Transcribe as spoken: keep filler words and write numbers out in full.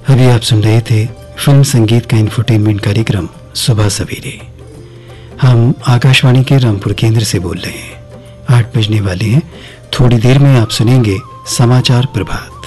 अभी आप सुन रहे थे फिल्म संगीत का इंफोटेनमेंट कार्यक्रम सुबह सवेरे। हम आकाशवाणी के रामपुर केंद्र से बोल रहे हैं। आठ बजने वाले हैं। थोड़ी देर में आप सुनेंगे समाचार प्रभात।